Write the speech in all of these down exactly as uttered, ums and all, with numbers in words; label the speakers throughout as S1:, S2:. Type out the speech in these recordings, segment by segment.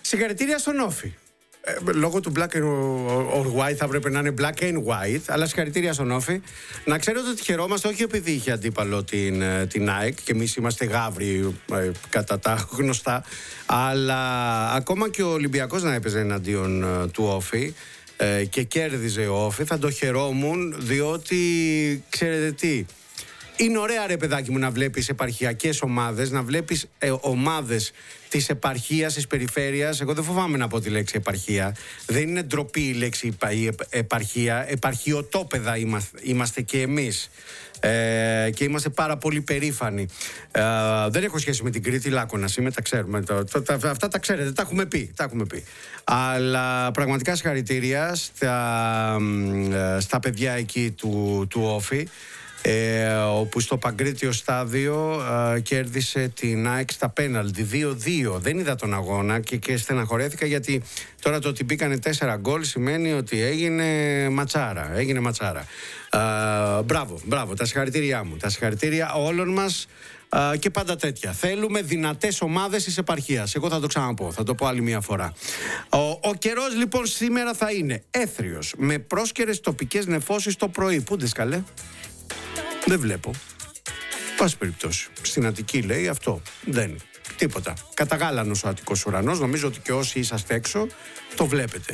S1: Συγχαρητήρια στον Όφη. Ε, λόγω του black or white θα έπρεπε να είναι black and white, αλλά συγχαρητήρια στον Όφη. Να ξέρετε ότι χαιρόμαστε όχι επειδή είχε αντίπαλο την, την ΑΕΚ και εμείς είμαστε γάβροι ε, κατά τα γνωστά, αλλά ακόμα και ο Ολυμπιακός να έπαιζε εναντίον ε, του Όφη ε, και κέρδιζε ο Όφη, θα το χαιρόμουν, διότι ξέρετε τι. Είναι ωραία, ρε παιδάκι μου, να βλέπεις επαρχιακές ομάδες, να βλέπεις ε, ομάδες της επαρχίας, της περιφέρειας. Εγώ δεν φοβάμαι να πω τη λέξη επαρχία. Δεν είναι ντροπή η λέξη η επαρχία. Επαρχιοτόπεδα είμαστε, είμαστε και εμείς. Ε, και είμαστε πάρα πολύ περήφανοι. Ε, δεν έχω σχέση με την Κρήτη, Λάκωνας είμαι, τα ξέρουμε. Το, το, τα, αυτά τα ξέρετε, τα έχουμε πει, τα έχουμε πει. Αλλά πραγματικά συγχαρητήρια στα, στα παιδιά εκεί του, του Όφη. Ε, όπου στο Παγκρίτιο στάδιο ε, κέρδισε την ΑΕΚ στα πέναλτι δύο δύο. Δεν είδα τον αγώνα και, και στεναχωρέθηκα, γιατί τώρα το ότι μπήκανε τέσσερα γκολ σημαίνει ότι έγινε ματσάρα. Έγινε ματσάρα. Ε, μπράβο, μπράβο, τα συγχαρητήριά μου. Τα συγχαρητήρια όλων μας ε, και πάντα τέτοια. Θέλουμε δυνατές ομάδες της επαρχίας. Εγώ θα το ξαναπώ, θα το πω άλλη μια φορά. Ο, ο καιρός λοιπόν σήμερα θα είναι έθριος, με πρόσκαιρες τοπικές νεφώσεις το πρωί. Πού ντε καλέ? Δεν βλέπω. Πάση περιπτώσει. Στην Αττική λέει αυτό. Δεν. Τίποτα. Καταγάλανος ο Αττικός ουρανός. Νομίζω ότι και όσοι είσαστε έξω το βλέπετε.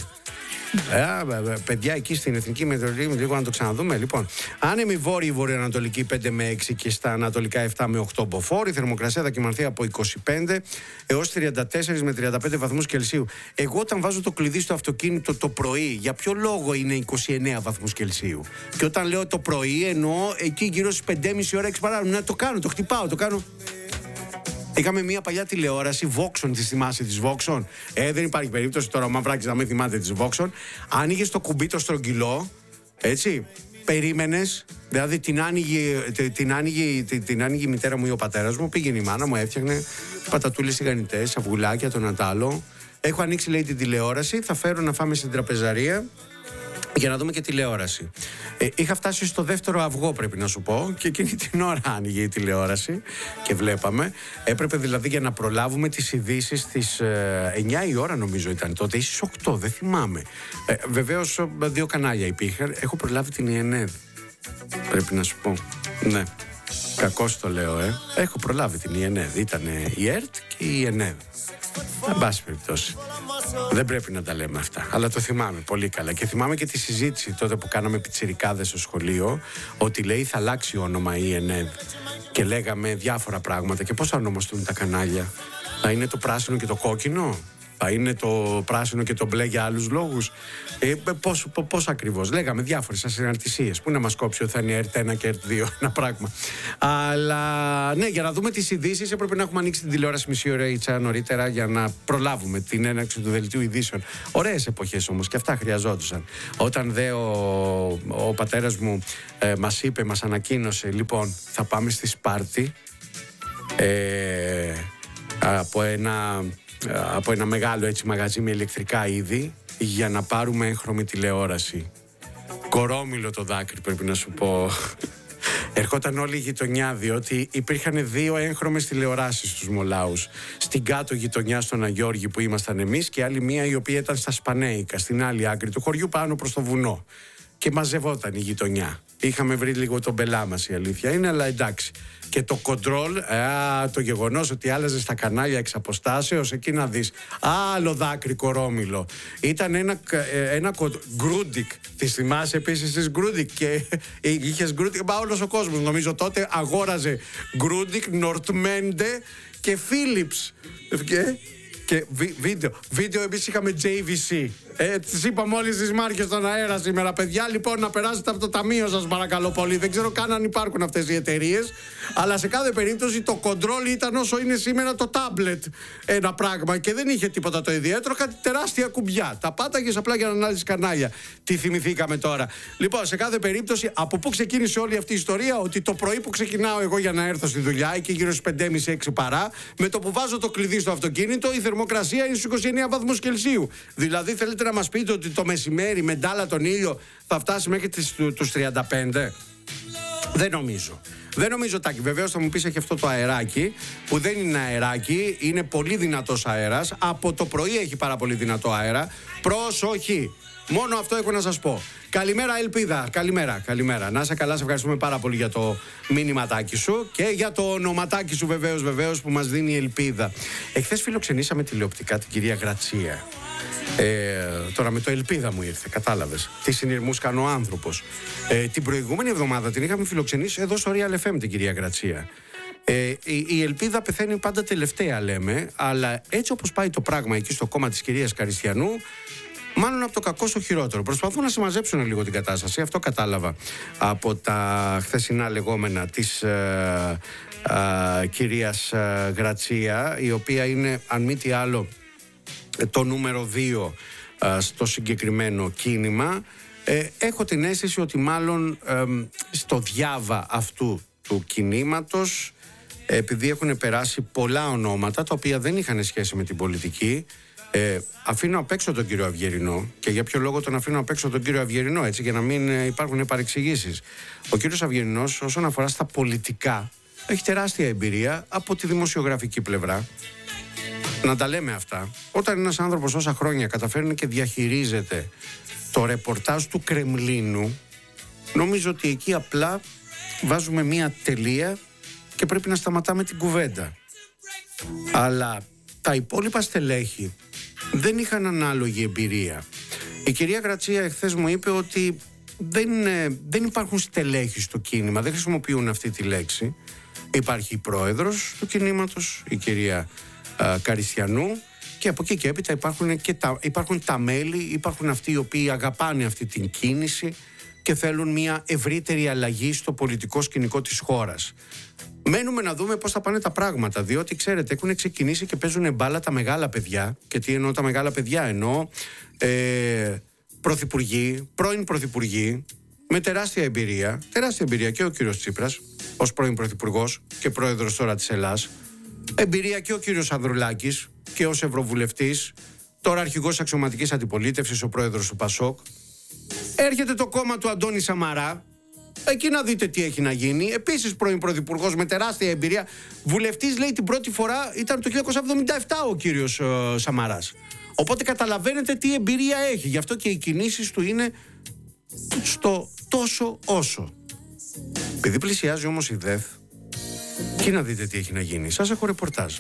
S1: Ε, παιδιά εκεί στην Εθνική Μετεωρολογία, λίγο να το ξαναδούμε. Λοιπόν, άνεμη βόρειη βορειοανατολική πέντε με έξι και στα ανατολικά επτά με οκτώ μποφόρ. Η θερμοκρασία θα κοιμανθεί από είκοσι πέντε έως τριάντα τέσσερα με τριάντα πέντε βαθμούς Κελσίου. Εγώ όταν βάζω το κλειδί στο αυτοκίνητο το πρωί, για ποιο λόγο είναι είκοσι εννέα βαθμούς Κελσίου? Και όταν λέω το πρωί, εννοώ εκεί γύρω στις πέντε και μισή ώρα, έξι παρά. Να το κάνω, το χτυπάω, το κάνω. Είχαμε μια παλιά τηλεόραση, Voxon, τη θυμάσαι της Voxon? Ε, δεν υπάρχει περίπτωση τώρα ο Μαυράκης να μην θυμάται της Voxon. Άνοιγες το κουμπί το στρογγυλό, έτσι, περίμενες, δηλαδή την άνοιγε, την, άνοιγε, την, την άνοιγε η μητέρα μου ή ο πατέρας μου, πήγαινε η μάνα μου, έφτιαχνε πατατούλες τηγανιτές, αυγουλάκια, τον Ατάλο. Έχω ανοίξει, λέει, την τηλεόραση, θα φέρω να φάμε στην τραπεζαρία για να δούμε και τηλεόραση. Ε, είχα φτάσει στο δεύτερο αυγό, πρέπει να σου πω, και εκείνη την ώρα άνοιγε η τηλεόραση και βλέπαμε. Έπρεπε δηλαδή για να προλάβουμε τις ειδήσεις στις ε, εννιά η ώρα, νομίζω ήταν τότε, ή στις οκτώ, δεν θυμάμαι. Ε, βεβαίως δύο κανάλια υπήρχαν. Έχω προλάβει την ι εν ι ντι, πρέπει να σου πω. Ναι, κακώς το λέω, ε. Έχω προλάβει την ι εν ι ντι. Ήταν η ΕΡΤ και η ι εν ι ντι. Εν πάση περιπτώσει. Δεν πρέπει να τα λέμε αυτά, αλλά το θυμάμαι πολύ καλά. Και θυμάμαι και τη συζήτηση τότε που κάναμε πιτσιρικάδες στο σχολείο, ότι λέει θα αλλάξει όνομα η ι εν ι ντι. Και λέγαμε διάφορα πράγματα. Και πώς θα ονομαστούν τα κανάλια? Θα είναι το πράσινο και το κόκκινο? Θα είναι το πράσινο και το μπλε για άλλους λόγους? Ε, πώς, πώς ακριβώς? Λέγαμε διάφορες ασυναρτησίες. Πού να μας κόψει ότι θα είναι ΕΡΤ ένα και ΕΡΤ δύο, ένα πράγμα. Αλλά ναι, για να δούμε τις ειδήσεις έπρεπε να έχουμε ανοίξει την τηλεόραση μισή ώρα ή νωρίτερα για να προλάβουμε την έναρξη του δελτίου ειδήσεων. Ωραίες εποχές όμως, και αυτά χρειαζόντουσαν. Όταν δε ο, ο πατέρας μου ε, μας είπε, μας ανακοίνωσε, λοιπόν, θα πάμε στη Σπάρτη ε, από ένα... από ένα μεγάλο έτσι μαγαζί με ηλεκτρικά είδη για να πάρουμε έγχρωμη τηλεόραση. Κορόμιλο το δάκρυ, πρέπει να σου πω. Ερχόταν όλη η γειτονιά, διότι υπήρχαν δύο έγχρωμες τηλεοράσεις στους Μολάους. Στην κάτω γειτονιά στον Αγιώργη που ήμασταν εμείς και άλλη μία η οποία ήταν στα Σπανέικα, στην άλλη άκρη του χωριού πάνω προς το βουνό. Και μαζευόταν η γειτονιά. Είχαμε βρει λίγο τον πελά μας, η αλήθεια είναι, αλλά εντάξει. Και το κοντρόλ, α, το γεγονός ότι άλλαζε στα κανάλια εξ αποστάσεως, εκεί να δεις. Άλλο δάκρυ κορόμιλο. Ήταν ένα, ένα γκρούντικ. Τη θυμάσαι επίσης της γκρούντικ? Και είχες γκρούντικ, μα όλος ο κόσμος νομίζω τότε αγόραζε γκρούντικ, Νορτμέντε και Φίλιπς. Και, και βι, βίντεο. Βίντεο εμείς είχαμε τζέι βι σι. Ε, τις είπαμε όλες τις μάρκες στον αέρα σήμερα, παιδιά. Λοιπόν, να περάσετε από το ταμείο σας, παρακαλώ πολύ. Δεν ξέρω καν αν υπάρχουν αυτές οι εταιρείες. Αλλά σε κάθε περίπτωση το control ήταν όσο είναι σήμερα το tablet. Ένα πράγμα. Και δεν είχε τίποτα το ιδιαίτερο. Κάτι τεράστια κουμπιά. Τα πάταγες απλά για να ανάλυσεις κανάλια. Τι θυμηθήκαμε τώρα? Λοιπόν, σε κάθε περίπτωση, από πού ξεκίνησε όλη αυτή η ιστορία? Ότι το πρωί που ξεκινάω εγώ για να έρθω στη δουλειά, εκεί γύρω στις πέντε και μισή έξι παρά, με το που βάζω το κλειδί στο αυτοκίνητο, η θερμοκρασία είναι στους είκοσι εννέα βαθμούς Κελσίου. Δηλαδή, θέλετε να μας πείτε ότι το μεσημέρι με ντάλα τον ήλιο θα φτάσει μέχρι τους τριάντα πέντε? Δεν νομίζω. Δεν νομίζω, Τάκη. Βεβαίως θα μου πεις έχει αυτό το αεράκι, που δεν είναι αεράκι, είναι πολύ δυνατός αέρας. Από το πρωί έχει πάρα πολύ δυνατό αέρα. Προσοχή. Μόνο αυτό έχω να σας πω. Καλημέρα, Ελπίδα. Καλημέρα, καλημέρα. Να είσαι καλά, σε ευχαριστούμε πάρα πολύ για το μήνυματάκι σου και για το ονοματάκι σου, βεβαίως, βεβαίως, που μας δίνει η Ελπίδα. Εχθές φιλοξενήσαμε τηλεοπτικά την κυρία Γρατσία. Ε, τώρα με το Ελπίδα μου ήρθε, κατάλαβες. Τι συνειρμούς κάνει ο άνθρωπος. Ε, την προηγούμενη εβδομάδα την είχαμε φιλοξενήσει εδώ στο Real εφ εμ την κυρία Γρατσία. Ε, η, η Ελπίδα πεθαίνει πάντα τελευταία, λέμε, αλλά έτσι όπως πάει το πράγμα εκεί στο κόμμα της κυρίας Καριστιανού, μάλλον από το κακό στο χειρότερο. Προσπαθούν να συμμαζέψουν λίγο την κατάσταση. Αυτό κατάλαβα από τα χθεσινά λεγόμενα της ε, ε, κυρίας ε, Γρατσία, η οποία είναι, αν μη τι άλλο, το νούμερο δύο ε, στο συγκεκριμένο κίνημα. Ε, έχω την αίσθηση ότι μάλλον ε, στο διάβα αυτού του κινήματος, ε, επειδή έχουν περάσει πολλά ονόματα τα οποία δεν είχαν σχέση με την πολιτική, Ε, αφήνω απ' έξω τον κύριο Αυγερινό. Και για ποιο λόγο τον αφήνω απ' έξω τον κύριο Αυγερινό, έτσι, για να μην ε, υπάρχουν παρεξηγήσεις. Ο κύριος Αυγερινός, όσον αφορά στα πολιτικά, έχει τεράστια εμπειρία από τη δημοσιογραφική πλευρά. Να τα λέμε αυτά. Όταν ένας άνθρωπος όσα χρόνια καταφέρνει και διαχειρίζεται το ρεπορτάζ του Κρεμλίνου, νομίζω ότι εκεί απλά βάζουμε μία τελεία και πρέπει να σταματάμε την κουβέντα. Αλλά τα υπόλοιπα στελέχη δεν είχαν ανάλογη εμπειρία. Η κυρία Γρατσία εχθές μου είπε ότι δεν, δεν υπάρχουν στελέχη στο κίνημα, δεν χρησιμοποιούν αυτή τη λέξη. Υπάρχει η πρόεδρος του κινήματος, η κυρία α, Καριστιανού, και από εκεί και έπειτα υπάρχουν, και τα, υπάρχουν τα μέλη, υπάρχουν αυτοί οι οποίοι αγαπάνε αυτή την κίνηση και θέλουν μια ευρύτερη αλλαγή στο πολιτικό σκηνικό της χώρας. Μένουμε να δούμε πώς θα πάνε τα πράγματα, διότι ξέρετε έχουν ξεκινήσει και παίζουν μπάλα τα μεγάλα παιδιά. Και τι εννοώ τα μεγάλα παιδιά? Εννοώ ε, πρωθυπουργοί, πρώην πρωθυπουργοί με τεράστια εμπειρία, τεράστια εμπειρία και ο κύριος Τσίπρας ως πρώην πρωθυπουργός και πρόεδρος τώρα της Ελλάδας, εμπειρία και ο κύριος Ανδρουλάκης και ως ευρωβουλευτής, τώρα αρχηγός αξιωματικής αντιπολίτευσης, ο πρόεδρος του Πασόκ. Έρχεται το κόμμα του Αντώνη Σαμαρά. Εκεί να δείτε τι έχει να γίνει. Επίσης πρώην πρωθυπουργός με τεράστια εμπειρία. Βουλευτής, λέει, την πρώτη φορά ήταν το χίλια εννιακόσια εβδομήντα επτά ο κύριος ε, Σαμαράς. Οπότε καταλαβαίνετε τι εμπειρία έχει. Γι' αυτό και οι κινήσεις του είναι στο τόσο όσο. Επειδή πλησιάζει όμως η ΔΕΘ, εκεί να δείτε τι έχει να γίνει. Σας έχω ρεπορτάζ.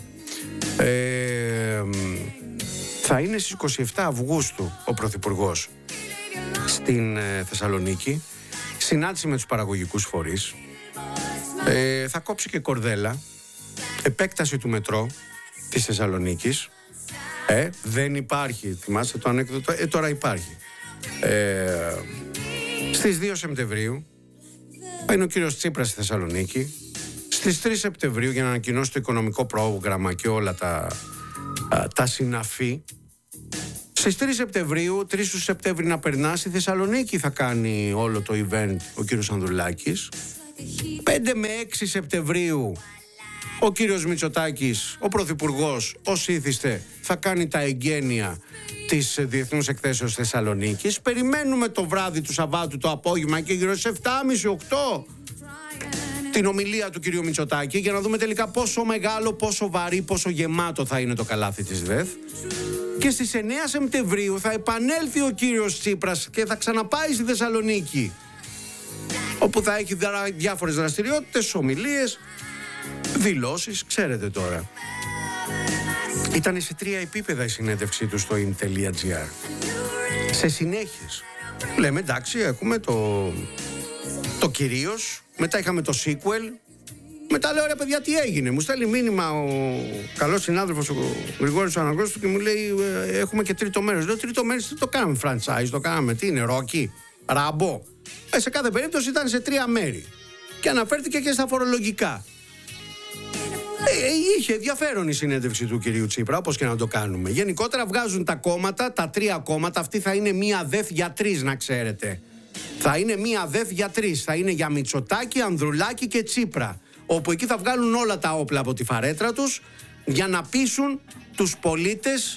S1: Ε, θα είναι στις είκοσι επτά Αυγούστου ο πρωθυπουργός στην ε, Θεσσαλονίκη. Συνάντηση με τους παραγωγικούς φορείς. Ε, θα κόψει και κορδέλα. Επέκταση του μετρό της Θεσσαλονίκης. Ε, δεν υπάρχει. Θυμάστε το ανέκδοτο? Ε, τώρα υπάρχει. Ε, στις δύο Σεπτεμβρίου θα είναι ο κύριος Τσίπρας στη Θεσσαλονίκη. Στις τρεις Σεπτεμβρίου, για να ανακοινώσει το οικονομικό πρόγραμμα και όλα τα, α, τα συναφή. Στις τρεις Σεπτεμβρίου, τρεις του Σεπτέμβρη να περνά, στη Θεσσαλονίκη θα κάνει όλο το event ο κύριος Ανδρουλάκης. πέντε με έξι Σεπτεμβρίου ο κύριος Μητσοτάκης, ο πρωθυπουργός, ως ήθιστε, θα κάνει τα εγγένεια της Διεθνούς Εκθέσεως Θεσσαλονίκης. Περιμένουμε το βράδυ του Σαββάτου το απόγευμα και γύρω στις επτά και μισή οκτώ την ομιλία του κυρίου Μητσοτάκη, για να δούμε τελικά πόσο μεγάλο, πόσο βαρύ, πόσο γεμάτο θα είναι το καλάθι της ΔΕΘ. Και στις εννέα Σεπτεμβρίου θα επανέλθει ο κύριος Τσίπρας και θα ξαναπάει στη Θεσσαλονίκη, όπου θα έχει διάφορες δραστηριότητες, ομιλίες, δηλώσεις, ξέρετε τώρα. Ήταν σε τρία επίπεδα η συνέντευξή του στο in.gr. Σε συνέχειες. Λέμε εντάξει, έχουμε το, το κυρίως, μετά είχαμε το sequel. Μετά λέω, ρε παιδιά, τι έγινε? Μου στέλνει μήνυμα ο καλός συνάδελφος ο Γρηγόρης ο Αναγνώστου και μου λέει έχουμε και τρίτο μέρος. Λέω, τρίτο μέρος τι το κάναμε? Franchise το κάναμε? Τι είναι, Ρόκι, Ράμπο? Ε, σε κάθε περίπτωση ήταν σε τρία μέρη. Και αναφέρθηκε και στα φορολογικά. Ε, είχε ενδιαφέρον η συνέντευξη του κυρίου Τσίπρα, όπως και να το κάνουμε. Γενικότερα βγάζουν τα κόμματα, τα τρία κόμματα. Αυτή θα είναι μία ΔΕΘ για τρεις, να ξέρετε. Θα είναι μία ΔΕΘ για τρεις. Θα είναι για Μητσοτάκη, Ανδρουλάκη και Τσίπρα. Όπου εκεί θα βγάλουν όλα τα όπλα από τη φαρέτρα τους για να πείσουν τους πολίτες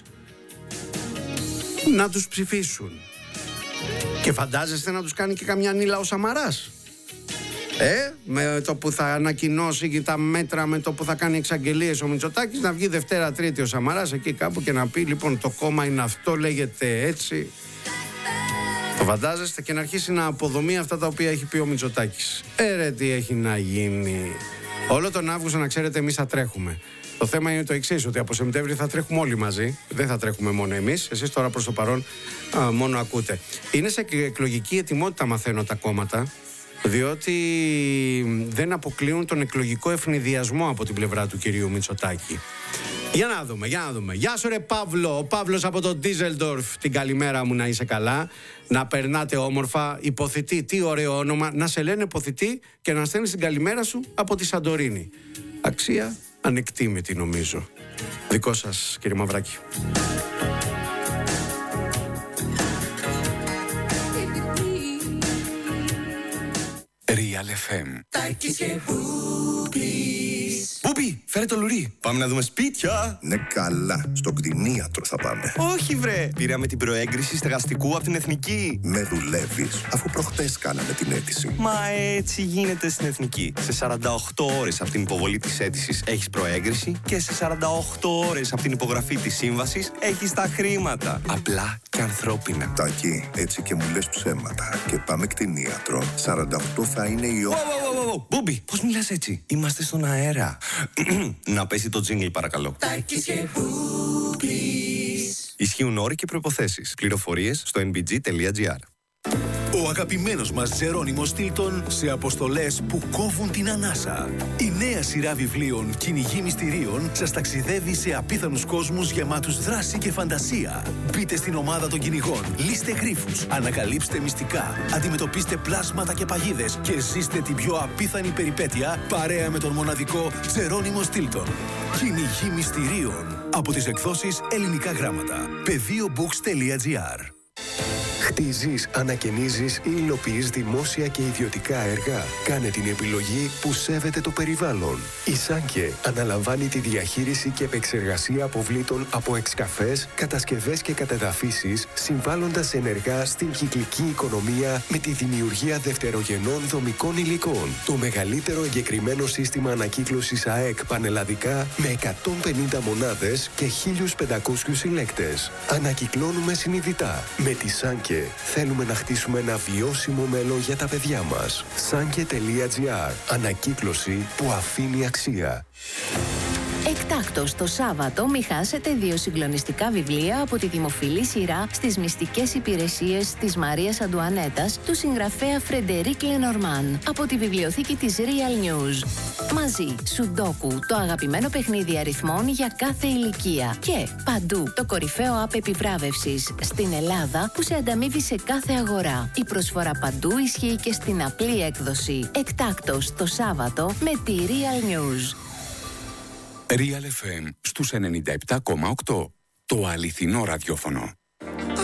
S1: να τους ψηφίσουν. Και φαντάζεστε να τους κάνει και καμιά νύλα ο Σαμαράς? Ε, με το που θα ανακοινώσει τα μέτρα, με το που θα κάνει εξαγγελίες ο Μητσοτάκης, να βγει Δευτέρα Τρίτη ο Σαμαράς εκεί κάπου και να πει λοιπόν το κόμμα είναι αυτό, λέγεται έτσι. Το φαντάζεστε, και να αρχίσει να αποδομεί αυτά τα οποία έχει πει ο Μητσοτάκης. Ε, ρε, τι έχει να γίνει. Όλο τον Αύγουστο, να ξέρετε, εμείς θα τρέχουμε. Το θέμα είναι το εξής, ότι από Σεπτέμβρη θα τρέχουμε όλοι μαζί. Δεν θα τρέχουμε μόνο εμείς. Εσείς τώρα προς το παρόν α, μόνο ακούτε. Είναι σε εκλογική ετοιμότητα, μαθαίνω, τα κόμματα, διότι δεν αποκλείουν τον εκλογικό ευνηδιασμό από την πλευρά του κυρίου Μητσοτάκη. Για να δούμε, για να δούμε. Γεια σου ρε Παύλο, ο Παύλος από το Ντίζελντορφ. Την καλημέρα μου, να είσαι καλά, να περνάτε όμορφα. Υποθητή, τι ωραίο όνομα. Να σε λένε υποθητή και να στέλνεις την καλημέρα σου από τη Σαντορίνη. Αξία ανεκτήμητη, νομίζω. Δικό σας, κύριε Μαυράκη.
S2: Real εφ εμ. Μπούπι, φέρε το λουρί. Πάμε να δούμε σπίτια.
S3: Ναι, καλά. Στο κτηνίατρο θα πάμε.
S2: Όχι, βρε. Πήραμε την προέγκριση στεγαστικού από την Εθνική.
S3: Με δουλεύεις, αφού προχτές κάναμε την αίτηση.
S2: Μα έτσι γίνεται στην Εθνική. Σε σαράντα οκτώ ώρες από την υποβολή της αίτησης έχεις προέγκριση και σε σαράντα οκτώ ώρες από την υπογραφή της σύμβασης έχεις τα χρήματα. Απλά και ανθρώπινα.
S3: Τάκη, έτσι και μου λες ψέματα. Και πάμε κτηνίατρο. σαράντα οκτώ θα είναι η ώρα.
S2: Μπούμπι, πώς μιλάς έτσι? Είμαστε στον αέρα. Να πέσει το τζίνγκλ, παρακαλώ. Ισχύουν όροι και προϋποθέσεις. Πληροφορίες στο εν μπι τζι τελεία τζι άρ.
S4: Ο αγαπημένος μας Τζερόνιμος Στίλτον σε αποστολές που κόβουν την ανάσα. Η νέα σειρά βιβλίων «Κυνηγοί μυστηρίων» σας ταξιδεύει σε απίθανους κόσμους γεμάτους δράση και φαντασία. Μπείτε στην ομάδα των κυνηγών, λύστε γρίφους, ανακαλύψτε μυστικά, αντιμετωπίστε πλάσματα και παγίδες και ζήστε την πιο απίθανη περιπέτεια παρέα με τον μοναδικό Τζερόνιμο Στίλτον. «Κυνηγοί μυστηρίων» από τις εκδόσεις Ελληνικά Γράμματα. πεδίο μπουκς τελεία τζι άρ.
S5: Χτίζεις, ανακαινίζεις ή υλοποιείς δημόσια και ιδιωτικά έργα. Κάνε την επιλογή που σέβεται το περιβάλλον. Η Σάνκε αναλαμβάνει τη διαχείριση και επεξεργασία αποβλήτων από εξκαφές, κατασκευές και κατεδαφίσεις, συμβάλλοντας ενεργά στην κυκλική οικονομία με τη δημιουργία δευτερογενών δομικών υλικών. Το μεγαλύτερο εγκεκριμένο σύστημα ανακύκλωσης ΑΕΚ πανελλαδικά με εκατόν πενήντα μονάδες και χίλιους πεντακόσιους συλλέκτες. Ανακυκλώνουμε συνειδητά. Με τη Σάνκε θέλουμε να χτίσουμε ένα βιώσιμο μέλλον για τα παιδιά μας. Σάνκε τελεία τζι άρ. Ανακύκλωση που αφήνει αξία.
S6: Εκτάκτος το Σάββατο μη χάσετε δύο συγκλονιστικά βιβλία από τη δημοφιλή σειρά στις μυστικές υπηρεσίες της Μαρίας Αντουανέτας του συγγραφέα Φρεντερίκ Λενορμάν από τη βιβλιοθήκη της Real News. Μαζί, Σουντόκου, το αγαπημένο παιχνίδι αριθμών για κάθε ηλικία. Και Παντού, το κορυφαίο app επιβράβευσης στην Ελλάδα που σε ανταμείβει σε κάθε αγορά. Η προσφορά Παντού ισχύει και στην απλή έκδοση. Εκτάκτος το Σάββατο με τη Real News.
S2: Real εφ εμ στους ενενήντα επτά κόμμα οκτώ. Το αληθινό ραδιόφωνο.